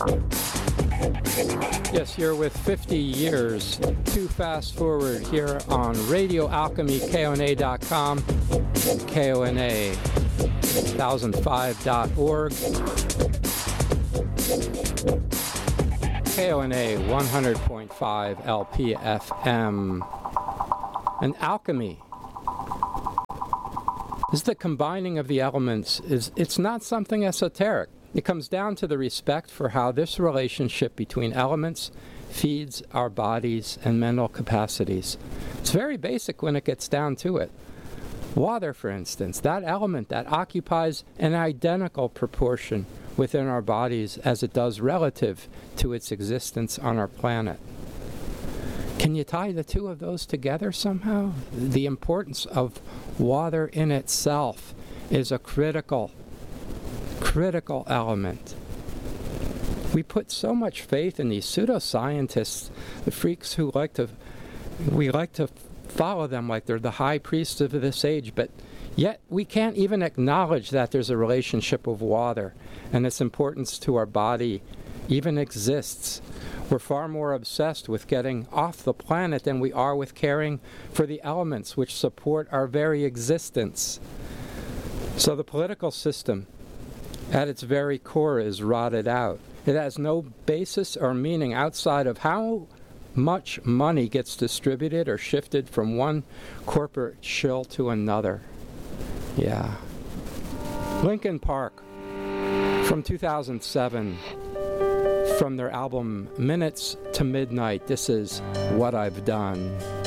Yes, you're with 50 years to fast forward here on Radio Alchemy, KONA.com, KONA 1005.org, KONA 100.5 LPFM. And alchemy is the combining of the elements. It's not something esoteric. It comes down to the respect for how this relationship between elements feeds our bodies and mental capacities. It's very basic when it gets down to it. Water, for instance, that element that occupies an identical proportion within our bodies as it does relative to its existence on our planet. Can you tie the two of those together somehow? The importance of water in itself is a critical element. We put so much faith in these pseudoscientists, the freaks who we like to follow them like they're the high priests of this age, but yet we can't even acknowledge that there's a relationship of water and its importance to our body even exists. We're far more obsessed with getting off the planet than we are with caring for the elements which support our very existence. So the political system, at its very core, is rotted out. It has no basis or meaning outside of how much money gets distributed or shifted from one corporate shill to another. Yeah. Linkin Park, from 2007, from their album Minutes to Midnight, this is What I've Done.